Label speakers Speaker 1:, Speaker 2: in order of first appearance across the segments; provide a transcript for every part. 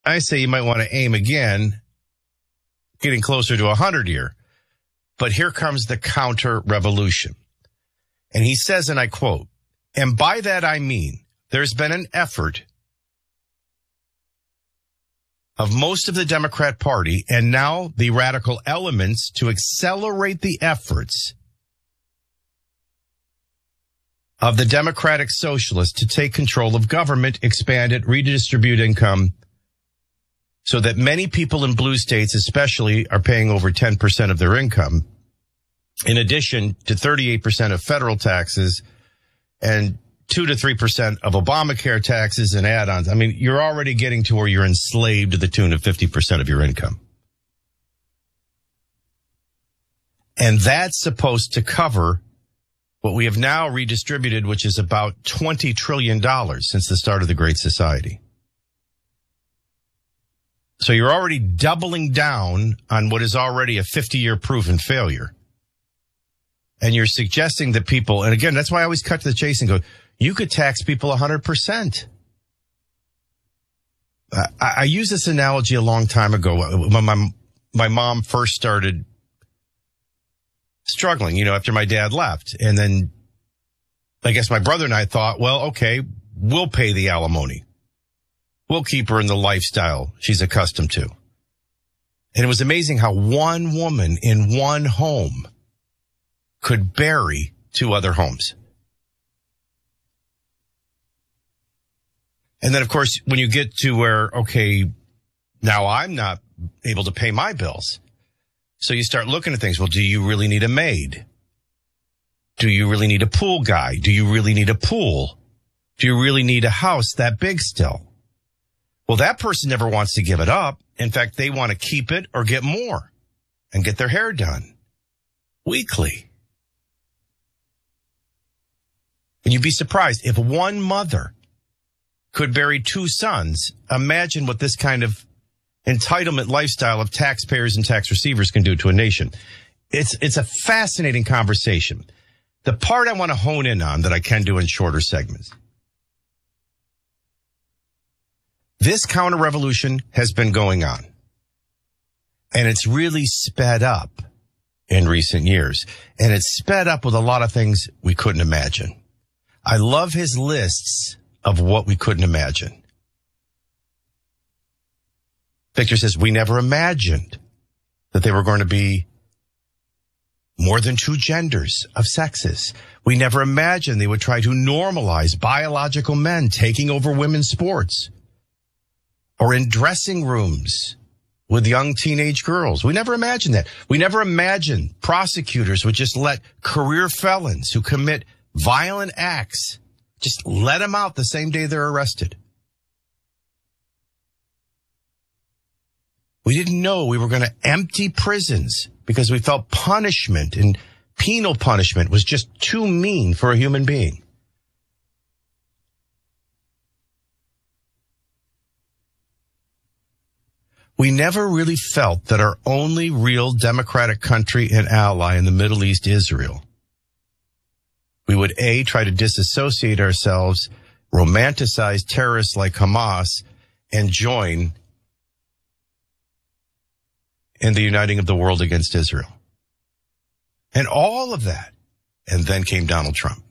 Speaker 1: I say you might want to aim again, getting closer to 100-year. But here comes the counter-revolution. And he says, and I quote, "And by that I mean there's been an effort of most of the Democrat Party and now the radical elements to accelerate the efforts of the Democratic Socialists to take control of government, expand it, redistribute income, so that many people in blue states especially are paying over 10% of their income, in addition to 38% of federal taxes and 2 to 3% of Obamacare taxes and add-ons." I mean, you're already getting to where you're enslaved to the tune of 50% of your income. And that's supposed to cover what we have now redistributed, which is about $20 trillion since the start of the Great Society. So you're already doubling down on what is already a 50-year proven failure. And you're suggesting that people, and again, that's why I always cut to the chase and go, you could tax people 100%. I used this analogy a long time ago when my mom first started struggling, after my dad left. And then I guess my brother and I thought, well, okay, we'll pay the alimony. We'll keep her in the lifestyle she's accustomed to. And it was amazing how one woman in one home could bury 2 other homes. And then, of course, when you get to where, okay, now I'm not able to pay my bills. So you start looking at things. Well, do you really need a maid? Do you really need a pool guy? Do you really need a pool? Do you really need a house that big still? Well, that person never wants to give it up. In fact, they want to keep it or get more and get their hair done weekly. And you'd be surprised if one mother could bury 2 sons. Imagine what this kind of entitlement lifestyle of taxpayers and tax receivers can do to a nation. It's a fascinating conversation. The part I want to hone in on that I can do in shorter segments. This counter-revolution has been going on, and it's really sped up in recent years, and it's sped up with a lot of things we couldn't imagine. I love his lists of what we couldn't imagine. Victor says, we never imagined that there were going to be more than 2 genders of sexes. We never imagined they would try to normalize biological men taking over women's sports or in dressing rooms with young teenage girls. We never imagined that. We never imagined prosecutors would just let career felons who commit violent acts, just let them out the same day they're arrested. We didn't know we were going to empty prisons because we felt punishment and penal punishment was just too mean for a human being. We never really felt that our only real democratic country and ally in the Middle East, Israel, we would A, try to disassociate ourselves, romanticize terrorists like Hamas, and join in the uniting of the world against Israel. And all of that. And then came Donald Trump.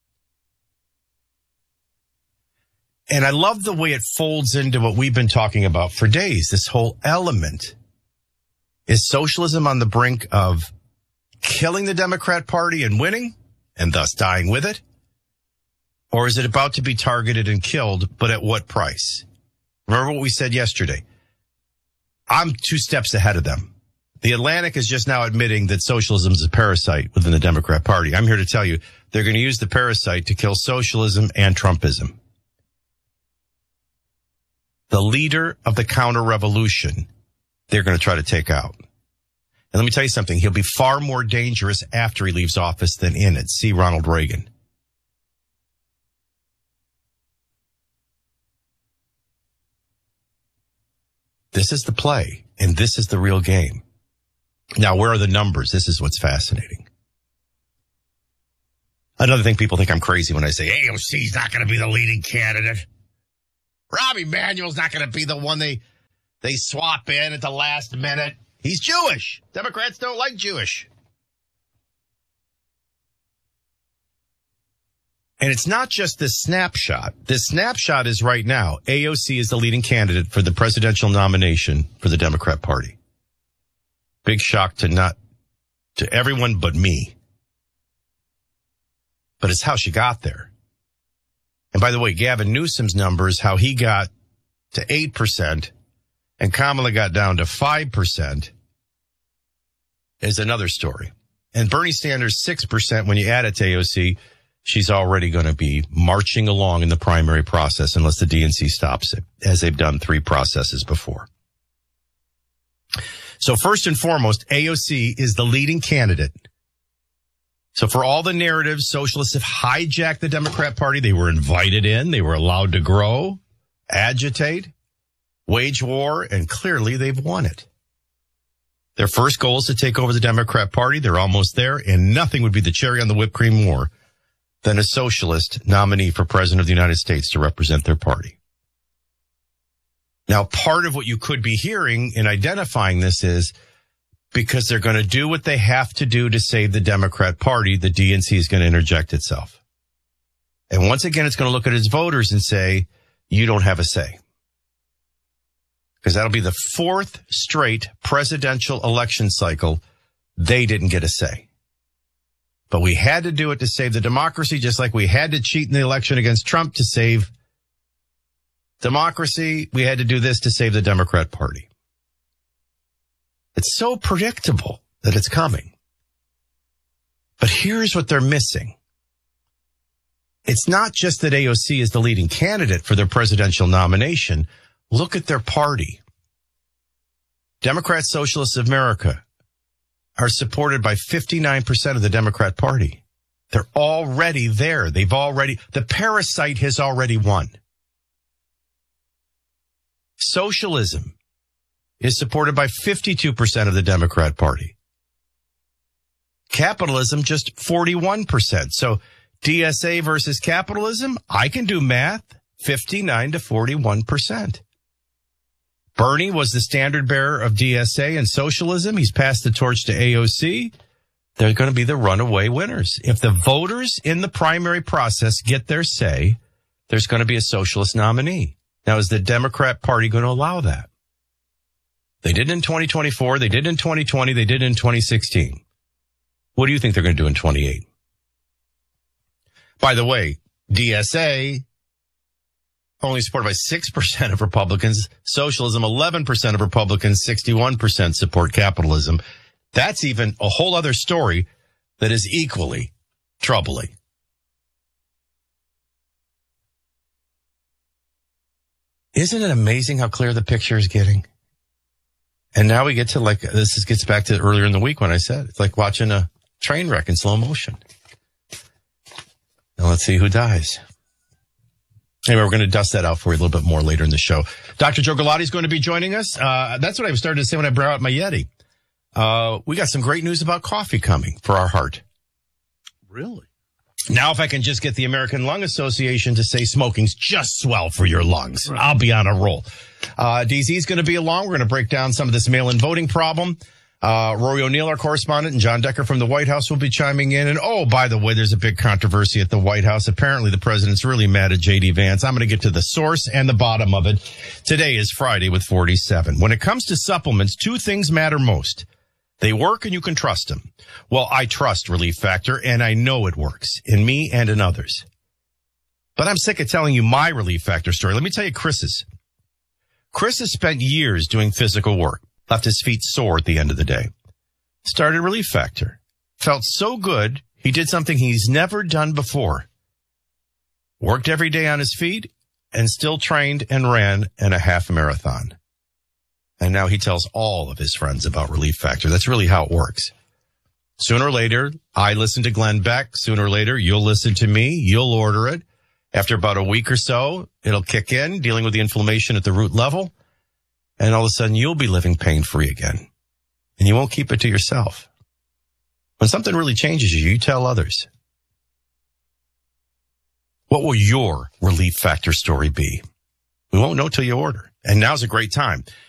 Speaker 1: And I love the way it folds into what we've been talking about for days. This whole element. Is socialism on the brink of killing the Democrat Party and winning, and thus dying with it? Or is it about to be targeted and killed, but at what price? Remember what we said yesterday. I'm 2 steps ahead of them. The Atlantic is just now admitting that socialism is a parasite within the Democrat Party. I'm here to tell you, they're going to use the parasite to kill socialism and Trumpism. The leader of the counter-revolution, they're going to try to take out. And let me tell you something, he'll be far more dangerous after he leaves office than in it. See Ronald Reagan. This is the play, and this is the real game. Now, where are the numbers? This is what's fascinating. Another thing, people think I'm crazy when I say AOC's not going to be the leading candidate. Rahm Emanuel's not going to be the one they They swap in at the last minute. He's Jewish. Democrats don't like Jewish. And it's not just this snapshot. This snapshot is right now. AOC is the leading candidate for the presidential nomination for the Democrat Party. Big shock to everyone but me. But it's how she got there. And by the way, Gavin Newsom's numbers, how he got to 8% and Kamala got down to 5% is another story. And Bernie Sanders 6% when you add it to AOC. She's already going to be marching along in the primary process unless the DNC stops it, as they've done 3 processes before. So first and foremost, AOC is the leading candidate. So for all the narratives, socialists have hijacked the Democrat Party. They were invited in. They were allowed to grow, agitate, wage war, and clearly they've won it. Their first goal is to take over the Democrat Party. They're almost there, and nothing would be the cherry on the whipped cream more than a socialist nominee for president of the United States to represent their party. Now, part of what you could be hearing in identifying this is because they're going to do what they have to do to save the Democrat Party, the DNC is going to interject itself. And once again, it's going to look at its voters and say, you don't have a say. Because that'll be the 4th straight presidential election cycle. They didn't get a say. But we had to do it to save the democracy, just like we had to cheat in the election against Trump to save democracy. We had to do this to save the Democrat Party. It's so predictable that it's coming. But here's what they're missing. It's not just that AOC is the leading candidate for their presidential nomination. Look at their party. Democrat Socialists of America are supported by 59% of the Democrat Party. They're already there. The parasite has already won. Socialism is supported by 52% of the Democrat Party. Capitalism, just 41%. So DSA versus capitalism, I can do math, 59 to 41%. Bernie was the standard bearer of DSA and socialism. He's passed the torch to AOC. They're going to be the runaway winners. If the voters in the primary process get their say, there's going to be a socialist nominee. Now, is the Democrat Party going to allow that? They did in 2024. They did in 2020. They did in 2016. What do you think they're going to do in 28? By the way, DSA only supported by 6% of Republicans. Socialism, 11% of Republicans, 61% support capitalism. That's even a whole other story that is equally troubling. Isn't it amazing how clear the picture is getting? And now we get to gets back to earlier in the week when I said, it's like watching a train wreck in slow motion. Now let's see who dies. Anyway, we're going to dust that out for you a little bit more later in the show. Dr. Joe Galati is going to be joining us. That's what I started to say when I brought out my Yeti. We got some great news about coffee coming for our heart.
Speaker 2: Really?
Speaker 1: Now, if I can just get the American Lung Association to say smoking's just swell for your lungs, right, I'll be on a roll. DZ is going to be along. We're going to break down some of this mail-in voting problem. Rory O'Neill, our correspondent, and John Decker from the White House will be chiming in. And, oh, by the way, there's a big controversy at the White House. Apparently, the president's really mad at J.D. Vance. I'm going to get to the source and the bottom of it. Today is Friday with 47. When it comes to supplements, 2 things matter most. They work and you can trust them. Well, I trust Relief Factor, and I know it works in me and in others. But I'm sick of telling you my Relief Factor story. Let me tell you Chris's. Chris has spent years doing physical work, left his feet sore at the end of the day. Started Relief Factor. Felt so good, he did something he's never done before. Worked every day on his feet and still trained and ran in a half marathon. And now he tells all of his friends about Relief Factor. That's really how it works. Sooner or later, I listen to Glenn Beck. Sooner or later, you'll listen to me. You'll order it. After about a week or so, it'll kick in, dealing with the inflammation at the root level. And all of a sudden, you'll be living pain-free again. And you won't keep it to yourself. When something really changes you, you tell others. What will your Relief Factor story be? We won't know till you order. And now's a great time.